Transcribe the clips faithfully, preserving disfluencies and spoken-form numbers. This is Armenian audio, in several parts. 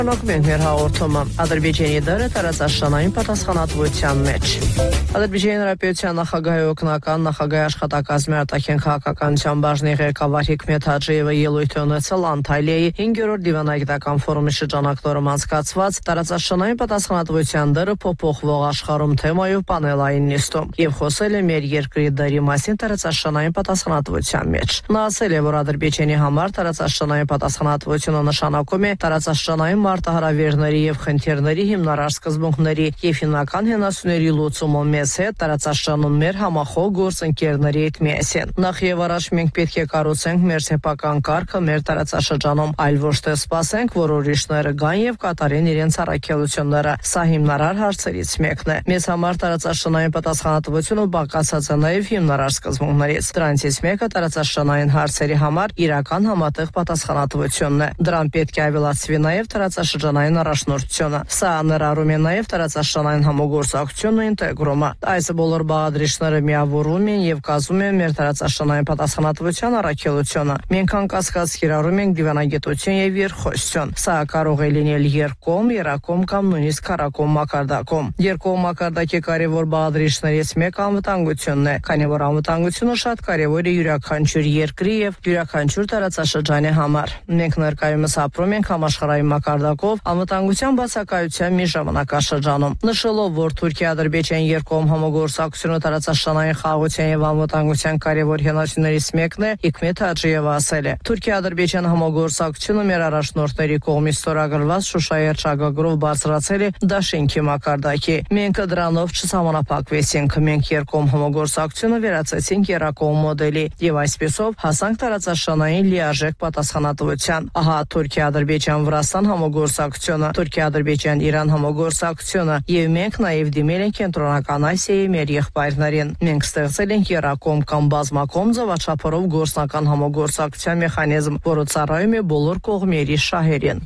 Շնորհակալ մեր հաղորդումը Ադրբեջանի դերը տարածաշրջանային պատասխանատվության մեջ։ Ադրբեջանի Հանրապետության նախագահի օգնական նախագահի աշխատակազմի արտաքին քաղաքականության բաժնի ղեկավար Հիկմետ Հաջիևը ելույթ է ունեցել Անտալիայի հինգերորդ դիվանագիտական ֆորումի շրջանակներում անցկացված տարածաշրջանային պատասխանատվության դերը փոփոխվող աշխարհում թեմայով պանելային նիստում եւ խոսել է մեր երկրի դերի մասին տարածաշրջանային պատասխանատվության մեջ։ Նա ասել է, որ Ադրբեջանի համար տարածաշրջանային պատասխանատվությունը նշանակում է տարածաշրջանային մարտահրավերների եւ խնդիրների հիմնարար սկզբունքների եւ հիմնական հենասյուների լուծումը մեզ հետ տարածաշրջանում մեր համախոհ գործընկերների հետ միասին։ Նախ եւ առաջ մենք պետք է կառուցենք մեր սեփական կարգը մեր տարածաշրջանում, այլ ոչ թե սպասենք, որ ուրիշները գան եւ կատարեն իրենց առաքելությունները։ Սա հիմնարար հարցերից մեկն է։ Մեզ համար տարածաշրջանային պատասխանատվությունը բաղկացած է նաեւ հիմնարար սկզբունքներից։ Դրանցից մեկը տարածաշրջանային հարցերի համար իրական համատեղ պատասխանատվությունն է։ Դրան պետք է ավելացվի նաեւ տարածաշրջանային առաջնորդությունը։ Սա ներառում է նաեւ տարածաշրջանային համագործակցությունն ու ինտեգրումը։ Այս բոլոր բաղադրիչները միավորվում են եւ կազմում են մեր տարածաշրջանային պատասխանատվության առաքելությունը։ Մենք անկասկած կիրառում ենք դիվանագիտություն եւ երկխոսություն։ Սա կարող է լինել երկկողմ, երակողմ կամ նույնիսկ քառակողմ մակարդակում։ Երկկողմ մակարդակի կարևոր բաղադրիչներից մեկը անվտանգությունն է, քանի որ անվտանգությունը շատ կարևոր է յուրաքանչյուր երկրի եւ յուրաքանչյուր տարածաշրջանի համար։ Մենք ներկայումս ապրում ենք համաշխարհային մակարդակով անվտանգության բացակայության մի ժամանակաշրջանում։ Նշելով, որ Թուրքիա-Ադրբեջան երկկողմ համագործակցությունը տարածաշրջանային խաղաղության եւ անվտանգության կարևոր հենասյուներից մեկն է, Հիկմետ Հաջիևը ասել է. Թուրքիա-Ադրբեջան համագործակցությունը մեր առաջնորդների կողմից ստորագրված Շուշայի հռչակագրով բարձրացել է դաշինքի մակարդակի։ Մենք դրանով չսահմանափակվեցինք, մենք երկկողմ համագործակցությունը վերածեցինք երակողմ մոդելի եւ այսպեսով հասանք տարածաշրջանային լիարժեք պատասխանատվության։ Ահա Թուրքիա-Ադրբեջան-Վրաստան համագործակցությունը, Թուրքիա-Ադրբեջան-Իրան համագործակցությունը եւ մենք նաեւ դիմել ենք Կենտրոնական Ասիայի մեր եղբայրներին։ Մենք ստեղծել ենք երակողմ կամ բազմակողմ ձևաչափերով գործնական համագործակցության մեխանիզմ, որը ծառայում է բոլոր կողմերի շահերին։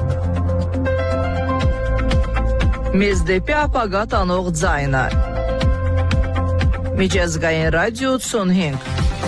Մեզ դեպի ապագա տանող ձայնը։ Միջազգային ռադիո ութսունհինգ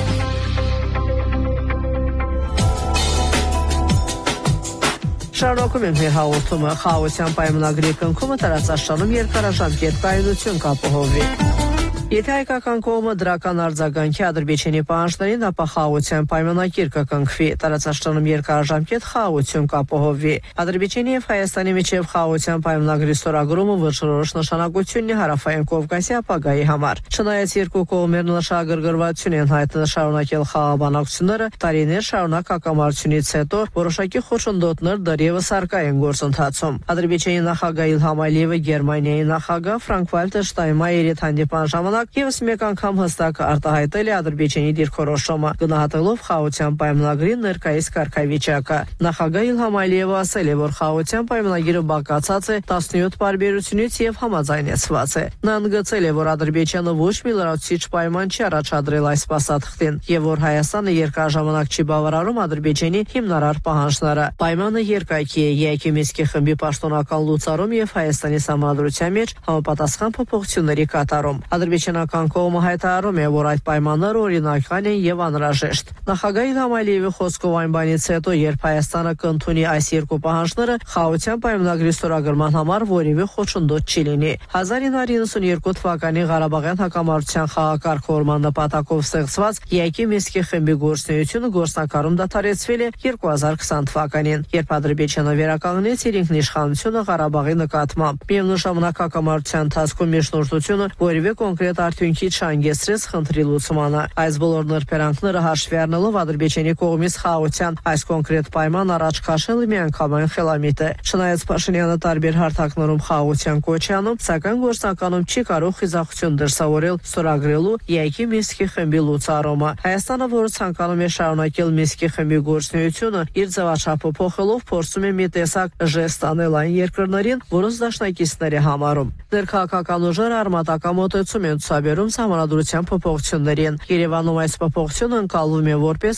Շարունակում ենք մեր հաղորդումը խաղաղության պայմանագրի կնքումը տարածաշրջանում երկարաժամկետ կայունություն կապահովի։ Եթե հայկական կողմը դրական արձագանքի Ադրբեջանի պահանջներին, ապա խաղաղության պայմանագիր կկնքվի, տարածաշրջանում երկարաժամկետ խաղաղություն կապահովվի։ Ադրբեջանի եւ Հայաստանի միջև խաղաղության պայմանագրի ստորագրումը վճռորոշ նշանակություն ունի Հարավային Կովկասի ապագայի համար։ Չնայած երկու կողմերն նշագրգռվածություն են հայտնել շարունակել խաղաղաբանակցությունները, տարիներ շարունակ հակամարտությունից հետո որոշակի խոչընդոտներ դեռևս առկա են գործընթացում։ Ադրբեջանի նախագահ Իլհամ Ալիևը Գերմանիայի նախագահ Ֆրանկ-Վալտեր Շտայնմայերի հետ հանդիպան ժամանակ եւս մեկ անգամ հստակ արտահայտել է Ադրբեջանի դիրքորոշումը, գնահատելով խաղաղության պայմանագրի ներկայիս կարգավիճակը։ Նախագահ Իլհամ Ալիևը ասել է, որ խաղաղության պայմանագիրը բաղկացած է տասնյոթ պարբերությունից եւ համաձայնեցված է։ Նա ընդգծել է, որ Ադրբեջանը ոչ մի լրացուցիչ պայման չի առաջադրել այս փաստաթղթին եւ որ Հայաստանը երկարաժամանակ չի բավարարում Ադրբեջանի հիմնարար պահանջները։ Պայմանը երկայքի է ԵԱՀԿ Մինսկի խմբի պաշտոնական լուծարում եւ Հայաստանի սահմանադրության մեջ համապատասխան փոփոխությունների կատարում։ Ադրբեջանական կողմը հայտարարում է, որ այդ պայմանները օրինական են եւ անհրաժեշտ։ Նախագահ Իլհամ Ալիևի խոսքով այն բանից հետո, երբ Հայաստանը կընդունի այս երկու պահանջները, խաղաղության պայմանագրի ստորագրման համար որևէ խոչընդոտ չի լինի։ հազար ինը հարյուր նվսանուերկու թվականի Ղարաբաղյան հակամարտության խաղակարգավորման նպատակով ստեղծված ԵԱՀԿ Մինսկի խմբի գործունեությունը գործնականում դադարեցվել է երկու հազար քսան թվականին, երբ Ադրբեջանը վերականգնեց իր ինքնիշխանությունը Ղարաբաղի նկատմամբ։ Միևնույն ժամանակ հակամարտության ընթացքում միջնորդությունը որևէ կոնկրետ արդյունքի չհանգեցրեց խնդրի լուծմանը։ Այս բոլոր նրբերանգները հաշվի առնելով Ադրբեջանի կողմից խաղաղության այս կոնկրետ պայման առաջ քաշելը միանգամայն խելամիտ է։ Չնայած Փաշինյանը տարբեր հարթակներում խաղաղության կոչ է անում, սակայն գործնականում չի կարող խիզախություն դրսևորել ստորագրելու ԵԱՀԿ Մինսկի խմբի լուծարումը։ Հայաստանը, որը ցանկանում է շարունակել Մինսկի խմբի գործունեությունը, իր ձևաչափը փոխելով փորձում է մի տեսակ ժեստ անել այն երկրներին, որոնց դաշնակիցներ է համարում։ Ներքաղաքական ուժերը արմատական մոտեցում են ցուցաբերում սահմանադրության փոփոխություններին։ Երևանում այս փոփոխությունը ընկալվում է որպես